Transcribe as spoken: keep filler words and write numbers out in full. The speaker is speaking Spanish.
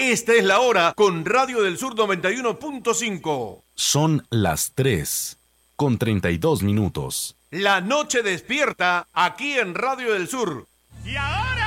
Esta es la hora con Radio del Sur noventa y uno punto cinco. Son las tres con treinta y dos minutos. La noche despierta aquí en Radio del Sur. Y ahora